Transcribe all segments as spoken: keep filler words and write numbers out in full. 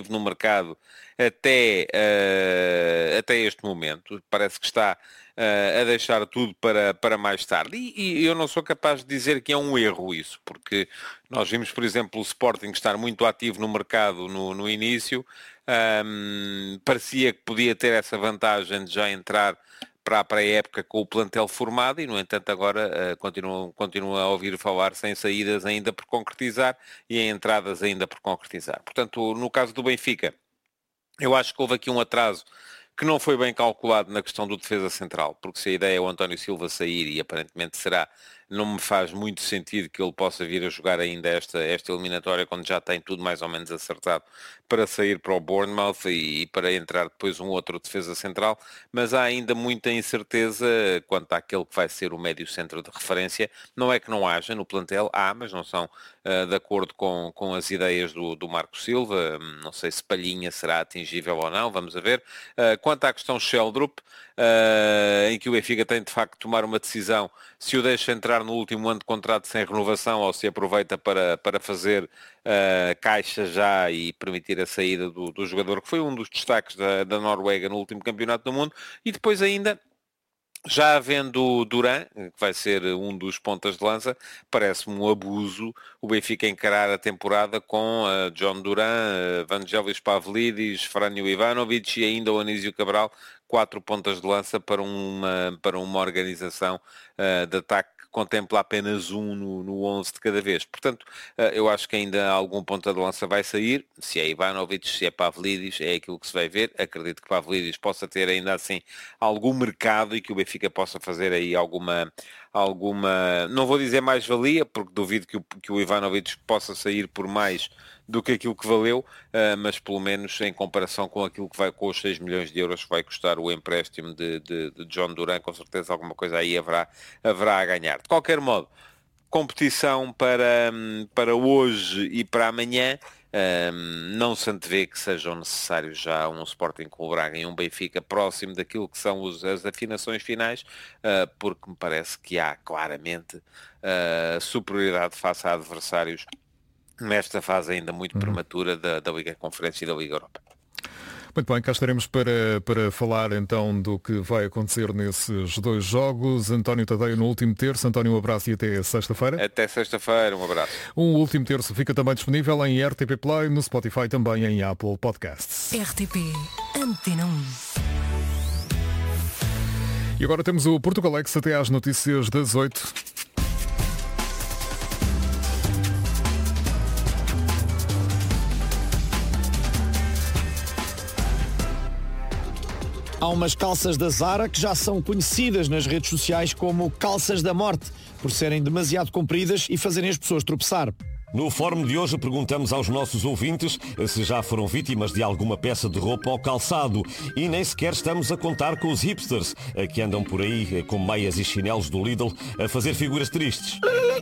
ativo no mercado até, uh, até este momento. Parece que está uh, a deixar tudo para, para mais tarde. E, e eu não sou capaz de dizer que é um erro isso, porque nós vimos, por exemplo, o Sporting estar muito ativo no mercado no, no início. Um, parecia que podia ter essa vantagem de já entrar para a pré-época com o plantel formado e, no entanto, agora uh, continuam, continuam a ouvir falar sem saídas ainda por concretizar e em entradas ainda por concretizar. Portanto, no caso do Benfica, eu acho que houve aqui um atraso que não foi bem calculado na questão do defesa central, porque se a ideia é o António Silva sair, e aparentemente será, não me faz muito sentido que ele possa vir a jogar ainda esta, esta eliminatória quando já tem tudo mais ou menos acertado para sair para o Bournemouth e, e para entrar depois um outro defesa central, mas há ainda muita incerteza quanto àquele que vai ser o médio centro de referência. Não é que não haja no plantel, há, mas não são uh, de acordo com, com as ideias do, do Marco Silva. Não sei se Palhinha será atingível ou não, vamos a ver. Uh, quanto à questão Sheldrup, uh, em que o Benfica tem de facto de tomar uma decisão se o deixa entrar no último ano de contrato sem renovação ou se aproveita para, para fazer uh, caixa já e permitir a saída do, do jogador, que foi um dos destaques da, da Noruega no último campeonato do mundo. E depois ainda, já havendo o Duran, que vai ser um dos pontas de lança, parece-me um abuso o Benfica encarar a temporada com uh, John Duran, uh, Vangelis Pavlidis, Franjo Ivanovic e ainda o Anísio Cabral, quatro pontas de lança para uma, para uma organização uh, de ataque que contempla apenas um no, no onze de cada vez. Portanto, uh, eu acho que ainda algum ponta de lança vai sair. Se é Ivanovic, se é Pavlidis, é aquilo que se vai ver. Acredito que Pavlidis possa ter ainda assim algum mercado e que o Benfica possa fazer aí alguma... alguma, não vou dizer mais-valia, porque duvido que o, que o Ivanovic possa sair por mais do que aquilo que valeu, uh, mas pelo menos em comparação com aquilo que vai, com os seis milhões de euros que vai custar o empréstimo de, de, de John Duran, com certeza alguma coisa aí haverá, haverá a ganhar. De qualquer modo, competição para, para hoje e para amanhã. Um, não se antevê que sejam necessários já um Sporting com o Braga e um Benfica próximo daquilo que são os, as afinações finais, uh, porque me parece que há claramente uh, superioridade face a adversários nesta fase ainda muito uhum. prematura da, da Liga Conferência e da Liga Europa. Muito bem, cá estaremos para, para falar então do que vai acontecer nesses dois jogos. António Tadeia no último terço. António, um abraço e até sexta-feira. Até sexta-feira, um abraço. O último terço fica também disponível em R T P Play, no Spotify e também em Apple Podcasts. R T P Antena um. E agora temos o Portugalex até às notícias das oito. Há umas calças da Zara que já são conhecidas nas redes sociais como calças da morte, por serem demasiado compridas e fazerem as pessoas tropeçar. No fórum de hoje perguntamos aos nossos ouvintes se já foram vítimas de alguma peça de roupa ou calçado e nem sequer estamos a contar com os hipsters que andam por aí com meias e chinelos do Lidl a fazer figuras tristes.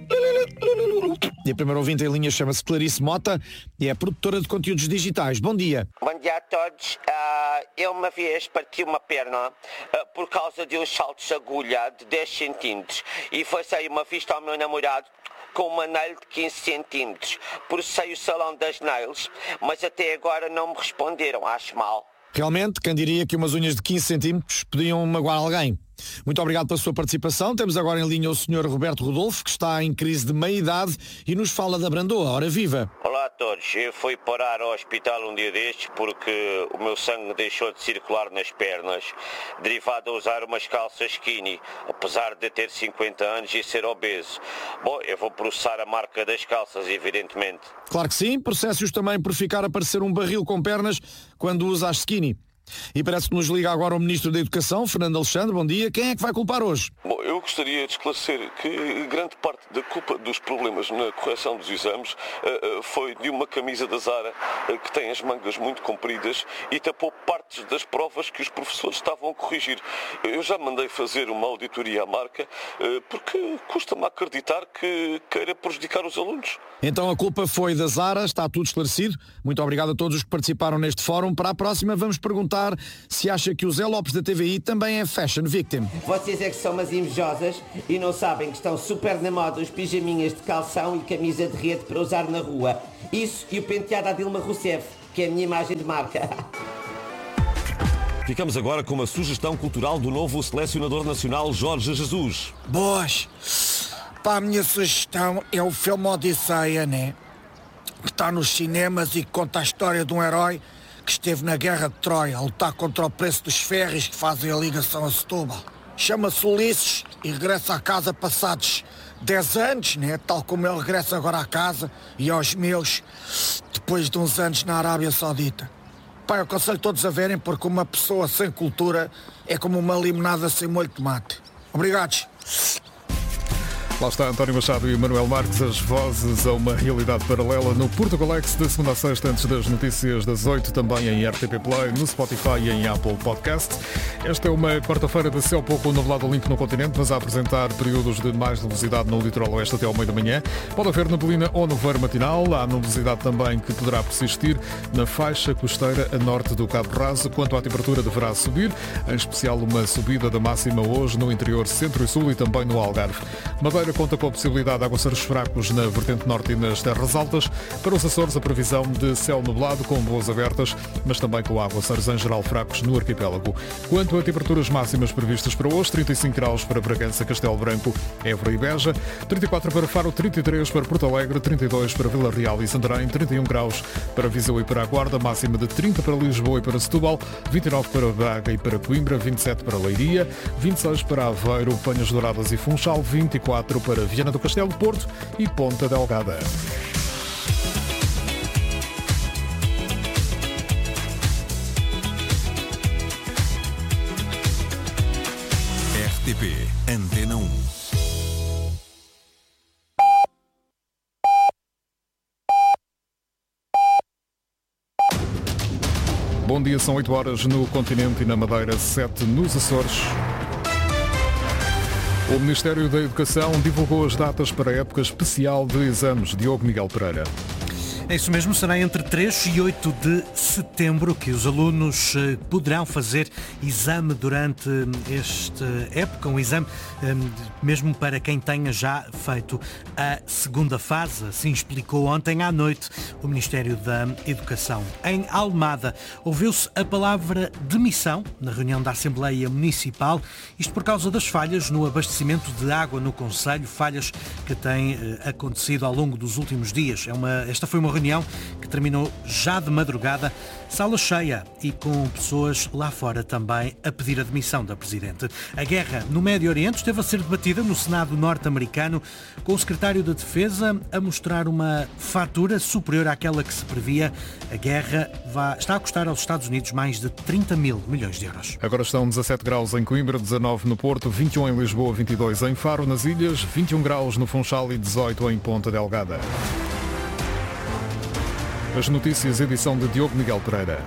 E a primeira ouvinte em linha chama-se Clarice Mota e é produtora de conteúdos digitais. Bom dia. Bom dia a todos. Uh, eu uma vez parti uma perna uh, por causa de uns saltos de agulha de dez centímetros e foi sair uma vista ao meu namorado com uma nail de quinze centímetros. Processei o salão das nails, mas até agora não me responderam, acho mal. Realmente, quem diria que umas unhas de quinze centímetros podiam magoar alguém? Muito obrigado pela sua participação. Temos agora em linha o senhor Roberto Rodolfo, que está em crise de meia-idade e nos fala da Brandoa. Ora viva! Olá a todos. Eu fui parar ao hospital um dia destes porque o meu sangue deixou de circular nas pernas, derivado a usar umas calças skinny, apesar de ter cinquenta anos e ser obeso. Bom, eu vou processar a marca das calças, evidentemente. Claro que sim. Processe-os também por ficar a parecer um barril com pernas quando usa as skinny. E parece que nos liga agora o Ministro da Educação, Fernando Alexandre. Bom dia. Quem é que vai culpar hoje? Bom, eu gostaria de esclarecer que grande parte da culpa dos problemas na correção dos exames uh, uh, foi de uma camisa da Zara uh, que tem as mangas muito compridas e tapou partes das provas que os professores estavam a corrigir. Eu já mandei fazer uma auditoria à marca uh, porque custa-me acreditar que queira prejudicar os alunos. Então a culpa foi da Zara, está tudo esclarecido. Muito obrigado a todos os que participaram neste fórum. Para a próxima vamos perguntar se acha que o Zé Lopes da T V I também é fashion victim. Vocês é que são umas invejosas e não sabem que estão super na moda os pijaminhas de calção e camisa de rede para usar na rua. Isso e o penteado à Dilma Rousseff, que é a minha imagem de marca. Ficamos agora com uma sugestão cultural do novo selecionador nacional Jorge Jesus. Boas! Pá, a minha sugestão é o filme Odisseia, né? Que está nos cinemas e que conta a história de um herói que esteve na Guerra de Troia a lutar contra o preço dos ferries que fazem a ligação a Setúbal. Chama-se Ulisses e regressa à casa passados dez anos, né? Tal como ele regressa agora à casa e aos meus, depois de uns anos na Arábia Saudita. Pá, eu aconselho todos a verem porque uma pessoa sem cultura é como uma limonada sem molho de tomate. Obrigados. Lá está António Machado e Manuel Marques, as vozes a uma realidade paralela no Portugalex, de segunda a sexta, antes das notícias das oito, também em R T P Play, no Spotify e em Apple Podcast. Esta é uma quarta-feira de céu pouco nublado limpo no continente, mas a apresentar períodos de mais nebulosidade no litoral oeste até ao meio da manhã. Pode haver neblina ou nevoeiro matinal. Há nebulosidade também que poderá persistir na faixa costeira a norte do Cabo Raso. Quanto à temperatura, deverá subir, em especial uma subida da máxima hoje no interior centro e sul e também no Algarve. Madeira conta com a possibilidade de aguaceiros fracos na vertente norte e nas terras altas. Para os Açores, a previsão de céu nublado com boas abertas, mas também com aguaceiros em geral fracos no arquipélago. Quanto a temperaturas máximas previstas para hoje, trinta e cinco graus para Bragança, Castelo Branco, Évora e Beja, trinta e quatro para Faro, trinta e três para Porto Alegre, trinta e dois para Vila Real e Santarém, trinta e um graus para Viseu e para a Guarda, máxima de trinta para Lisboa e para Setúbal, vinte e nove para Braga e para Coimbra, vinte e sete para Leiria, vinte e seis para Aveiro, Penhas Douradas e Funchal, vinte e quatro para Viana do Castelo, Porto e Ponta Delgada. R T P Antena um. Bom dia, são oito horas no continente e na Madeira, sete nos Açores. O Ministério da Educação divulgou as datas para a época especial de exames. Diogo Miguel Pereira. É isso mesmo, será entre três e oito de setembro que os alunos poderão fazer exame durante esta época, um exame mesmo para quem tenha já feito a segunda fase, assim explicou ontem à noite o Ministério da Educação. Em Almada, ouviu-se a palavra demissão na reunião da Assembleia Municipal, isto por causa das falhas no abastecimento de água no concelho, falhas que têm acontecido ao longo dos últimos dias. É uma, esta foi uma reunião que terminou já de madrugada, sala cheia e com pessoas lá fora também a pedir a demissão da Presidente. A guerra no Médio Oriente esteve a ser debatida no Senado norte-americano, com o Secretário da Defesa a mostrar uma fatura superior àquela que se previa. A guerra vai, está a custar aos Estados Unidos mais de trinta mil milhões de euros. Agora estão dezassete graus em Coimbra, dezanove no Porto, vinte e um em Lisboa, vinte e dois em Faro, nas Ilhas, vinte e um graus no Funchal e dezoito em Ponta Delgada. As notícias, edição de Diogo Miguel Pereira.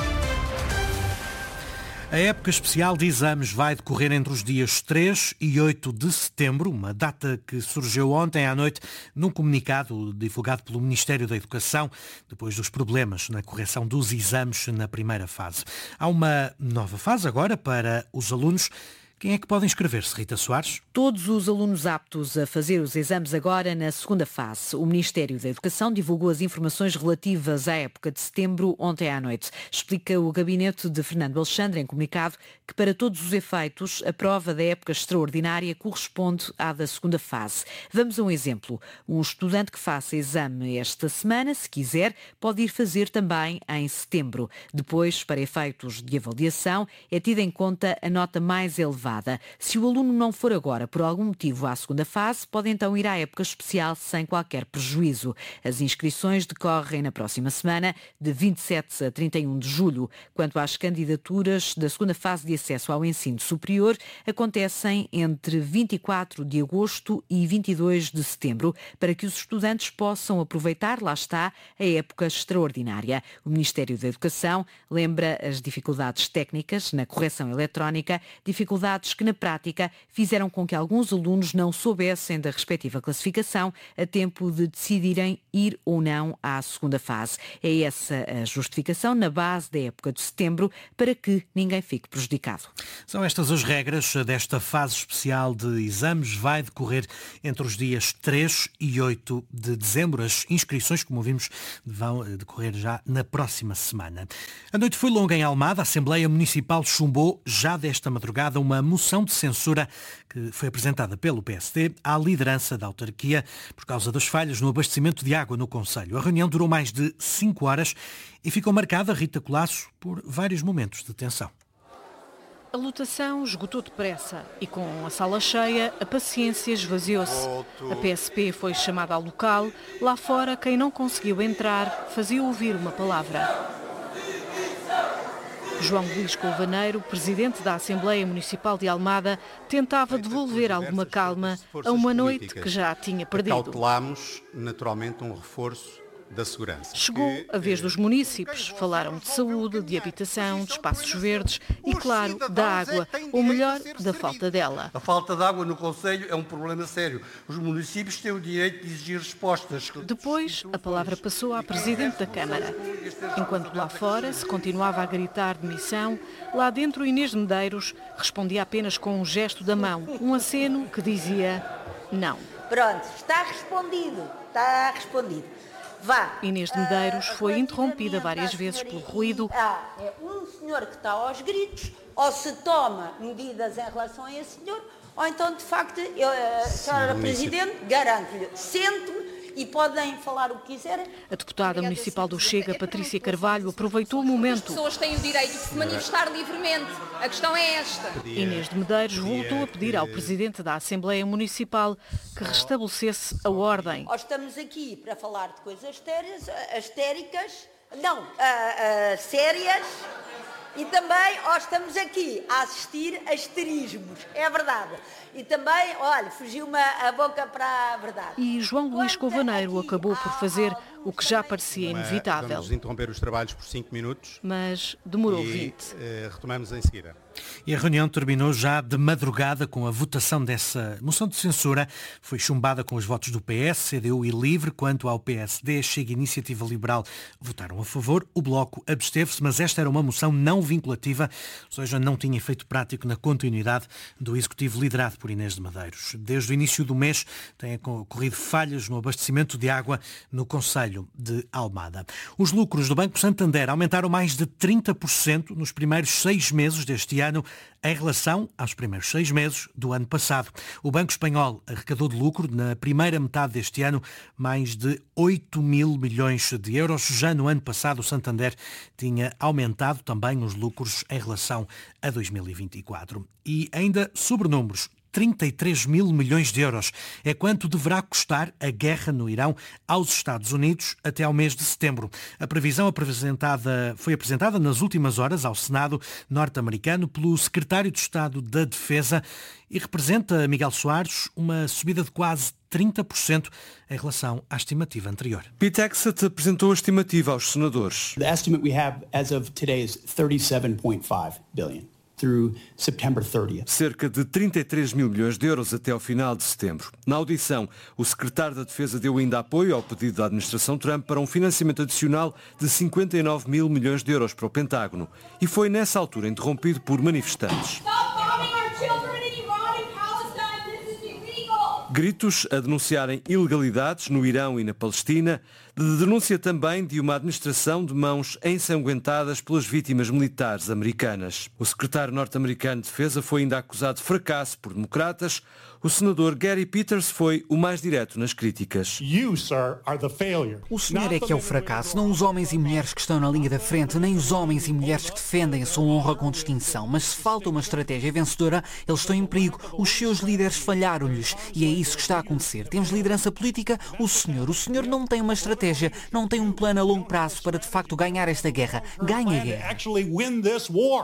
A época especial de exames vai decorrer entre os dias três e oito de setembro, uma data que surgiu ontem à noite num comunicado divulgado pelo Ministério da Educação, depois dos problemas na correção dos exames na primeira fase. Há uma nova fase agora para os alunos. Quem é que pode inscrever-se, Rita Soares? Todos os alunos aptos a fazer os exames agora na segunda fase. O Ministério da Educação divulgou as informações relativas à época de setembro ontem à noite. Explica o gabinete de Fernando Alexandre em comunicado que para todos os efeitos a prova da época extraordinária corresponde à da segunda fase. Vamos a um exemplo. Um estudante que faça exame esta semana, se quiser, pode ir fazer também em setembro. Depois, para efeitos de avaliação, é tida em conta a nota mais elevada. Se o aluno não for agora por algum motivo à segunda fase, pode então ir à época especial sem qualquer prejuízo. As inscrições decorrem na próxima semana, de vinte e sete a trinta e um de julho. Quanto às candidaturas da segunda fase de acesso ao ensino superior, acontecem entre vinte e quatro de agosto e vinte e dois de setembro, para que os estudantes possam aproveitar, lá está, a época extraordinária. O Ministério da Educação lembra as dificuldades técnicas na correção eletrónica, dificuldades dificuldades que, na prática, fizeram com que alguns alunos não soubessem da respectiva classificação a tempo de decidirem ir ou não à segunda fase. É essa a justificação na base da época de setembro para que ninguém fique prejudicado. São estas as regras desta fase especial de exames. Vai decorrer entre os dias três e oito de dezembro. As inscrições, como vimos, vão decorrer já na próxima semana. A noite foi longa em Almada. A Assembleia Municipal chumbou já desta madrugada uma moção de censura que foi apresentada pelo P S D à liderança da autarquia por causa das falhas no abastecimento de água no concelho. A reunião durou mais de cinco horas e ficou marcada, Rita Colasso, por vários momentos de tensão. A lotação esgotou depressa e com a sala cheia a paciência esvaziou-se. A P S P foi chamada ao local. Lá fora, quem não conseguiu entrar fazia ouvir uma palavra. João Luís Colvaneiro, presidente da Assembleia Municipal de Almada, tentava devolver alguma calma a uma noite que já tinha perdido. Cautelámos, naturalmente, um reforço da segurança. Chegou a vez dos munícipes. Falaram de saúde, de habitação, de espaços verdes e, claro, da água, ou melhor, da falta dela. A falta de água no concelho é um problema sério. Os municípios têm o direito de exigir respostas. Depois, a palavra passou à Presidente da Câmara. Enquanto lá fora se continuava a gritar demissão, lá dentro Inês de Medeiros respondia apenas com um gesto da mão, um aceno que dizia não. Pronto, está respondido, está respondido. Vá. Inês de Medeiros foi interrompida várias vezes pelo ruído. Ah, é um senhor que está aos gritos, ou se toma medidas em relação a esse senhor, ou então, de facto, eu, a senhora Presidente, garanto-lhe, sente-me e podem falar o que quiserem. A deputada municipal do Chega, Patrícia Carvalho, aproveitou o momento. As pessoas têm o direito de se manifestar livremente. A questão é esta. Inês de Medeiros voltou a pedir ao Presidente da Assembleia Municipal que restabelecesse a ordem. Nós estamos aqui para falar de coisas astéricas, não, uh, uh, sérias, e também nós estamos aqui a assistir a asterismos, é verdade. E também, olha, fugiu-me a boca para a verdade. E João Luís Colvaneiro acabou por fazer o que já parecia inevitável. Vamos interromper os trabalhos por cinco minutos. Mas demorou e, vinte. Uh, retomamos em seguida. E a reunião terminou já de madrugada com a votação dessa moção de censura. Foi chumbada com os votos do P S, C D U e LIVRE. Quanto ao P S D, Chega e Iniciativa Liberal votaram a favor. O Bloco absteve-se, mas esta era uma moção não vinculativa, ou seja, não tinha efeito prático na continuidade do Executivo liderado por Inês de Medeiros. Desde o início do mês têm ocorrido falhas no abastecimento de água no concelho de Almada. Os lucros do Banco Santander aumentaram mais de trinta por cento nos primeiros seis meses deste ano em relação aos primeiros seis meses do ano passado. O Banco Espanhol arrecadou de lucro na primeira metade deste ano mais de oito mil milhões de euros. Já no ano passado o Santander tinha aumentado também os lucros em relação a dois mil e vinte e quatro. E ainda sobre números, trinta e três mil milhões de euros é quanto deverá custar a guerra no Irão aos Estados Unidos até ao mês de setembro. A previsão apresentada, foi apresentada nas últimas horas ao Senado norte-americano pelo secretário de Estado da Defesa e representa, Miguel Soares, uma subida de quase trinta por cento em relação à estimativa anterior. Pete Hegseth apresentou a estimativa aos senadores. The estimate we have as of today is thirty-seven point five billion. Through September thirtieth. Cerca de trinta e três mil milhões de euros até ao final de setembro. Na audição, o secretário da Defesa deu ainda apoio ao pedido da administração Trump para um financiamento adicional de cinquenta e nove mil milhões de euros para o Pentágono e foi nessa altura interrompido por manifestantes. Gritos a denunciarem ilegalidades no Irão e na Palestina, de denúncia também de uma administração de mãos ensanguentadas pelas vítimas militares americanas. O secretário norte-americano de Defesa foi ainda acusado de fracasso por democratas. O senador Gary Peters foi o mais direto nas críticas. O senhor é que é o fracasso, não os homens e mulheres que estão na linha da frente, nem os homens e mulheres que defendem a sua honra com distinção. Mas se falta uma estratégia vencedora, eles estão em perigo. Os seus líderes falharam-lhes e é isso que está a acontecer. Temos liderança política, o senhor. O senhor não tem uma estratégia, não tem um plano a longo prazo para de facto ganhar esta guerra. Ganhe a guerra.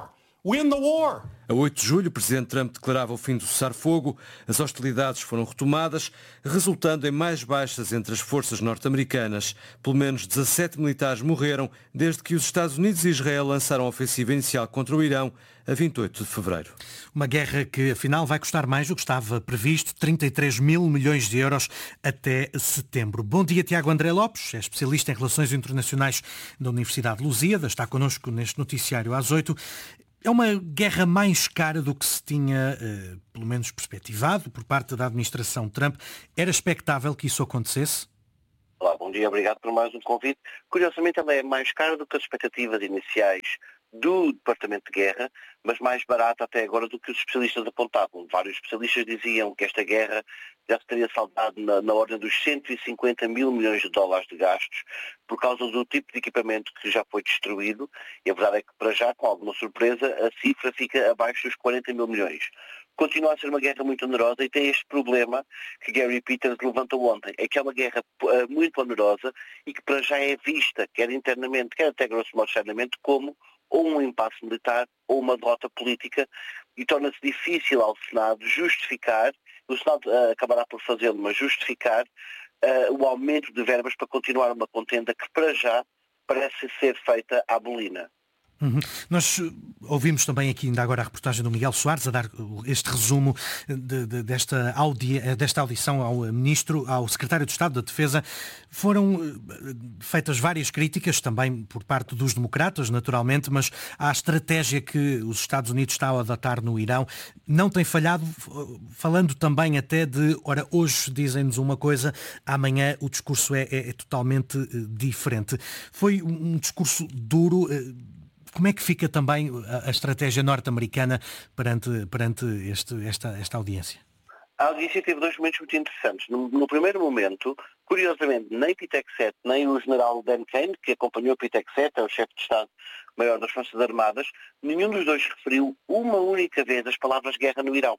win the war. A oito de julho, o presidente Trump declarava o fim do cessar-fogo. As hostilidades foram retomadas, resultando em mais baixas entre as forças norte-americanas. Pelo menos dezassete militares morreram desde que os Estados Unidos e Israel lançaram a ofensiva inicial contra o Irão a vinte e oito de fevereiro. Uma guerra que, afinal, vai custar mais do que estava previsto, trinta e três mil milhões de euros até setembro. Bom dia, Tiago André Lopes, é especialista em Relações Internacionais da Universidade de Lusíada, está connosco neste noticiário às oito. É uma guerra mais cara do que se tinha, eh, pelo menos, perspectivado por parte da administração Trump. Era expectável que isso acontecesse? Olá, bom dia, obrigado por mais um convite. Curiosamente, ela é mais cara do que as expectativas iniciais do Departamento de Guerra, mas mais barata até agora do que os especialistas apontavam. Vários especialistas diziam que esta guerra já se teria saldado na, na ordem dos cento e cinquenta mil milhões de dólares de gastos por causa do tipo de equipamento que já foi destruído, e a verdade é que, para já, com alguma surpresa, a cifra fica abaixo dos quarenta mil milhões. Continua a ser uma guerra muito onerosa e tem este problema que Gary Peters levantou ontem, é que é uma guerra uh, muito onerosa e que para já é vista, quer internamente, quer até grosso modo externamente, como ou um impasse militar ou uma derrota política, e torna-se difícil ao Senado justificar, o Senado uh, acabará por fazê-lo, mas justificar uh, o aumento de verbas para continuar uma contenda que para já parece ser feita à bolina. Uhum. Nós ouvimos também aqui ainda agora a reportagem do Miguel Soares a dar este resumo de, de, desta, audi, desta audição ao Ministro, ao Secretário de Estado da Defesa. Foram feitas várias críticas também por parte dos democratas, naturalmente, mas à estratégia que os Estados Unidos estão a adotar no Irão não tem falhado, falando também até de, ora, hoje dizem-nos uma coisa, amanhã o discurso é, é, é totalmente diferente. Foi um discurso duro. Como é que fica também a, a estratégia norte-americana perante, perante este, esta, esta audiência? A audiência teve dois momentos muito interessantes. No, no primeiro momento, curiosamente, nem Pete Hegseth, nem o general Dan Kane, que acompanhou Pete Hegseth, é o chefe de Estado-Maior das Forças Armadas, nenhum dos dois referiu uma única vez as palavras guerra no Irão.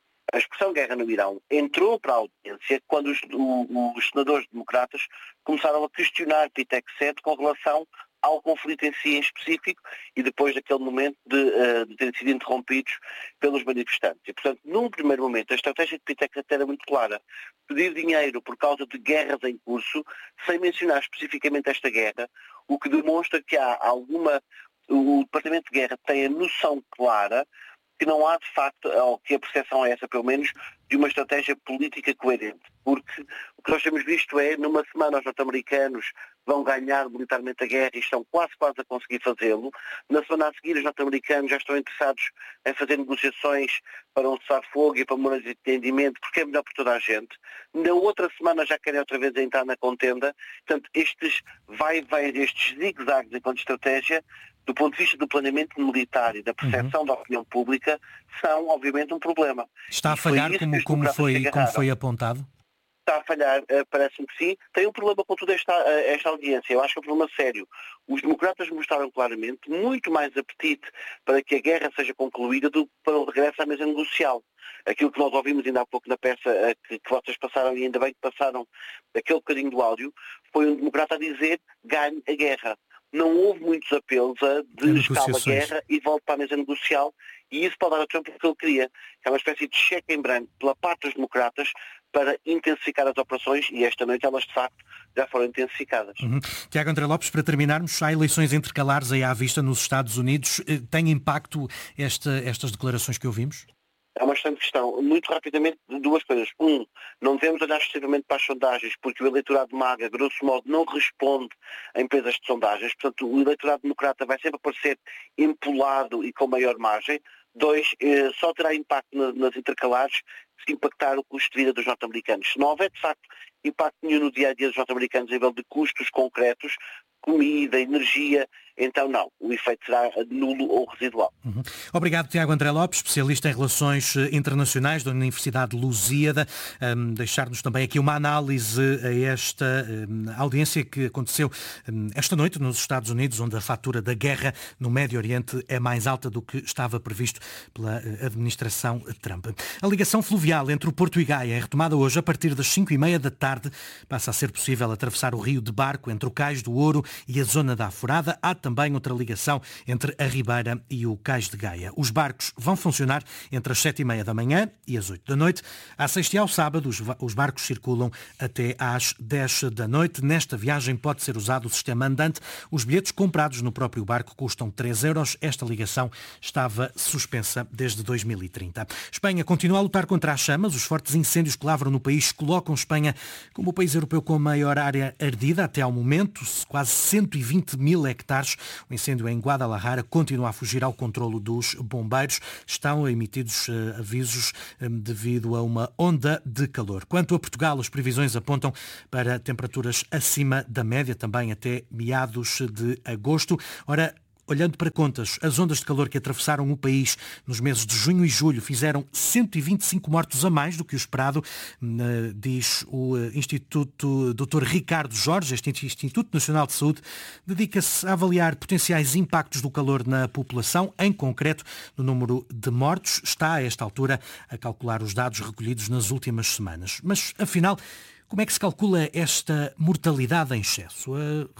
A expressão guerra no Irão entrou para a audiência quando os, o, os senadores democratas começaram a questionar Pete Hegseth com relação ao conflito em si em específico e depois daquele momento de, uh, de terem sido interrompidos pelos manifestantes. E, portanto, num primeiro momento, a estratégia de Pete Hegseth era muito clara. Pedir dinheiro por causa de guerras em curso, sem mencionar especificamente esta guerra, o que demonstra que há alguma... O Departamento de Guerra tem a noção clara que não há, de facto, ou que a percepção é essa, pelo menos, de uma estratégia política coerente. Porque o que nós temos visto é, numa semana os norte-americanos vão ganhar militarmente a guerra e estão quase, quase a conseguir fazê-lo. Na semana a seguir, os norte-americanos já estão interessados em fazer negociações para um cessar-fogo e para um memorando de entendimento, porque é melhor para toda a gente. Na outra semana já querem outra vez entrar na contenda. Portanto, estes vai-vem, estes zigue-zagues enquanto estratégia, do ponto de vista do planeamento militar e da percepção uhum. da opinião pública, são, obviamente, um problema. Está a falhar como, como, foi, como foi apontado? Está a falhar, parece-me que sim. Tem um problema com toda esta, esta audiência. Eu acho que é um problema sério. Os democratas mostraram claramente muito mais apetite para que a guerra seja concluída do que para o regresso à mesa negocial. Aquilo que nós ouvimos ainda há pouco na peça que, que vocês passaram, e ainda bem que passaram aquele bocadinho do áudio, foi um democrata a dizer ganhe a guerra. Não houve muitos apelos a descalve a guerra e volte para a mesa negocial, e isso pode dar a Trump o que ele queria, que é uma espécie de cheque em branco pela parte dos democratas para intensificar as operações, e esta noite elas de facto já foram intensificadas. Uhum. Tiago André Lopes, para terminarmos, há eleições intercalares aí à vista nos Estados Unidos. Tem impacto esta, estas declarações que ouvimos? É uma excelente questão. Muito rapidamente, duas coisas. Um, não devemos olhar excessivamente para as sondagens, porque o eleitorado MAGA, grosso modo, não responde a empresas de sondagens. Portanto, o eleitorado democrata vai sempre aparecer empolado e com maior margem. Dois, eh, só terá impacto na, nas intercalares se impactar o custo de vida dos norte-americanos. Se não houver, de facto, impacto nenhum no dia-a-dia dos norte-americanos a nível de custos concretos, comida, energia, então não, o efeito será nulo ou residual. Uhum. Obrigado, Tiago André Lopes, especialista em Relações Internacionais da Universidade de Lusíada, um, deixar-nos também aqui uma análise a esta um, audiência que aconteceu um, esta noite nos Estados Unidos, onde a fatura da guerra no Médio Oriente é mais alta do que estava previsto pela administração Trump. A ligação fluvial entre o Porto e Gaia é retomada hoje a partir das cinco e meia da tarde. Passa a ser possível atravessar o rio de barco entre o Cais do Ouro e a zona da Aforada. Há também outra ligação entre a Ribeira e o Cais de Gaia. Os barcos vão funcionar entre as sete e meia da manhã e as oito da noite. À sexta e ao sábado, os barcos circulam até às dez da noite. Nesta viagem pode ser usado o sistema andante. Os bilhetes comprados no próprio barco custam três euros. Esta ligação estava suspensa desde dois mil e trinta. Espanha continua a lutar contra as chamas. Os fortes incêndios que lavram no país colocam Espanha como o país europeu com a maior área ardida até ao momento, quase cento e vinte mil hectares. O incêndio em Guadalajara continua a fugir ao controlo dos bombeiros. Estão emitidos uh, avisos um, devido a uma onda de calor. Quanto a Portugal, as previsões apontam para temperaturas acima da média, também até meados de agosto. Ora, olhando para contas, as ondas de calor que atravessaram o país nos meses de junho e julho fizeram cento e vinte e cinco mortos a mais do que o esperado, diz o Instituto doutor Ricardo Jorge. Este Instituto Nacional de Saúde dedica-se a avaliar potenciais impactos do calor na população, em concreto no número de mortos. Está, a esta altura, a calcular os dados recolhidos nas últimas semanas. Mas, afinal, como é que se calcula esta mortalidade em excesso?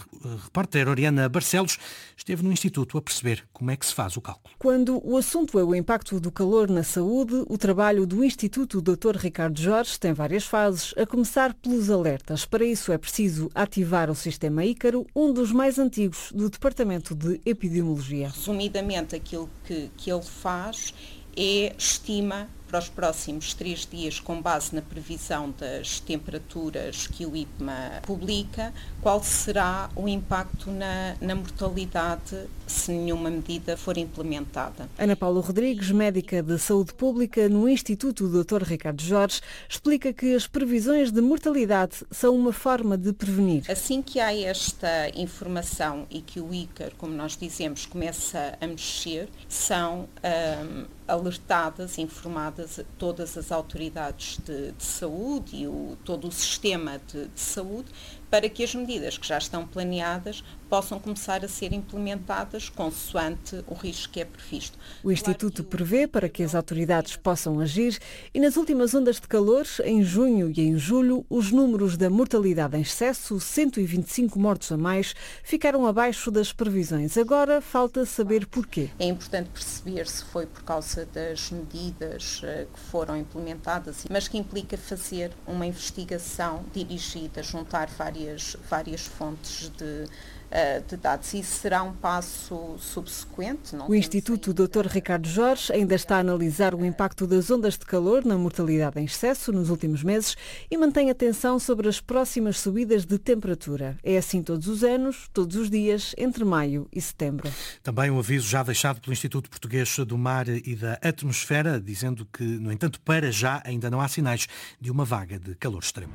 A repórter Oriana Barcelos esteve no Instituto a perceber como é que se faz o cálculo. Quando o assunto é o impacto do calor na saúde, o trabalho do Instituto doutor Ricardo Jorge tem várias fases, a começar pelos alertas. Para isso é preciso ativar o sistema Ícaro, um dos mais antigos do Departamento de Epidemiologia. Resumidamente, aquilo que, que ele faz é estima para os próximos três dias, com base na previsão das temperaturas que o I P M A publica, qual será o impacto na, na mortalidade se nenhuma medida for implementada. Ana Paula Rodrigues, médica de saúde pública no Instituto doutor Ricardo Jorge, explica que as previsões de mortalidade são uma forma de prevenir. Assim que há esta informação e que o Ícaro, como nós dizemos, começa a mexer, são hum, alertadas, informadas todas as autoridades de, de saúde e o, todo o sistema de, de saúde, para que as medidas que já estão planeadas possam começar a ser implementadas consoante o risco que é previsto. O Instituto prevê para que as autoridades possam agir e nas últimas ondas de calor, em junho e em julho, os números da mortalidade em excesso, cento e vinte e cinco mortos a mais, ficaram abaixo das previsões. Agora falta saber porquê. É importante perceber se foi por causa das medidas uh, que foram implementadas, mas que implica fazer uma investigação dirigida, juntar várias, várias fontes de de dados. Isso será um passo subsequente. Não o Instituto doutor Ricardo Jorge ainda está a analisar o impacto das ondas de calor na mortalidade em excesso nos últimos meses e mantém atenção sobre as próximas subidas de temperatura. É assim todos os anos, todos os dias, entre maio e setembro. Também um aviso já deixado pelo Instituto Português do Mar e da Atmosfera, dizendo que, no entanto, para já ainda não há sinais de uma vaga de calor extremo.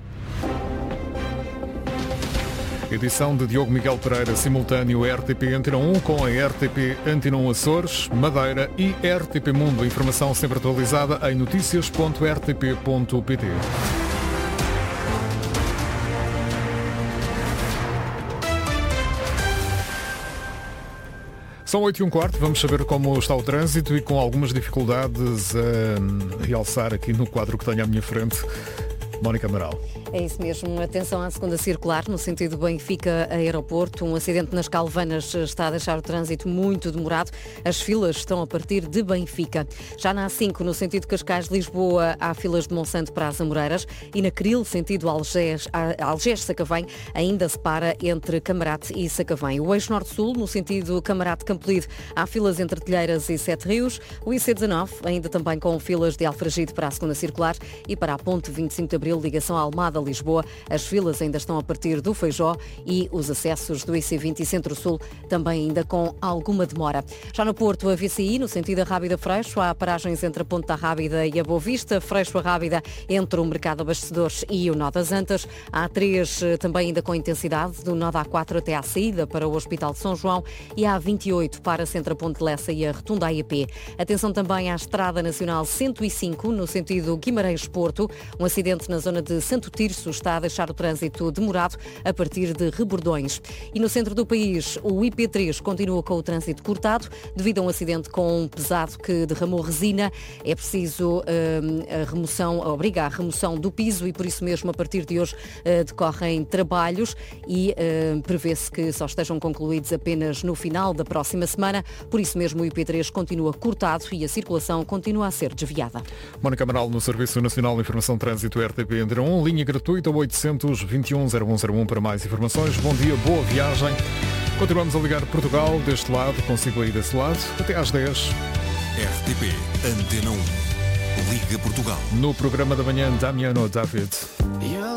Edição de Diogo Miguel Pereira, simultâneo R T P Antena um com a R T P Antena um Açores, Madeira e R T P Mundo. Informação sempre atualizada em notícias ponto r t p ponto p t. São oito e um quarto, vamos saber como está o trânsito e com algumas dificuldades a realçar aqui no quadro que tenho à minha frente. Mónica Amaral. É isso mesmo. Atenção à segunda circular, no sentido Benfica-Aeroporto. Um acidente nas Calvanas está a deixar o trânsito muito demorado. As filas estão a partir de Benfica. Já na A cinco, no sentido Cascais-Lisboa, há filas de Monsanto para as Amoreiras. E na Cril, sentido Algés-Sacavém, ainda se para entre Camarate e Sacavém. O eixo norte-sul, no sentido Camarate-Campolide, há filas entre Telheiras e Sete Rios. O I C dezanove, ainda também com filas de Alfragide para a segunda circular. E para a ponte vinte e cinco de Abril, ligação a Almada, Lisboa, as filas ainda estão a partir do Feijó e os acessos do I C vinte e Centro-Sul também ainda com alguma demora. Já no Porto, a V C I, no sentido da Rábida-Freixo, há paragens entre a Ponte da Rábida e a Boa Vista, Freixo a Rábida entre o Mercado Abastecedores e o Nó das Antas. A A três também ainda com intensidade, do Nó da A quatro até à saída para o Hospital de São João e a A vinte e oito para-se entre a Ponte de Lessa e a Rotunda A I P. Atenção também à Estrada Nacional cento e cinco, no sentido Guimarães-Porto, um acidente na na zona de Santo Tirso está a deixar o trânsito demorado a partir de Rebordões. E no centro do país, o I P três continua com o trânsito cortado devido a um acidente com um pesado que derramou resina. É preciso uh, a remoção, obriga a remoção do piso e por isso mesmo a partir de hoje uh, decorrem trabalhos e uh, prevê-se que só estejam concluídos apenas no final da próxima semana. Por isso mesmo o I P três continua cortado e a circulação continua a ser desviada. Mónica Amaral no Serviço Nacional de Informação Trânsito R T P Antena um, linha gratuita oitocentos, vinte e um, zero um zero um para mais informações. Bom dia, boa viagem. Continuamos a ligar Portugal deste lado, consigo aí desse lado, até às dez. R T P Antena um. Liga Portugal. No programa da manhã, Damiano David.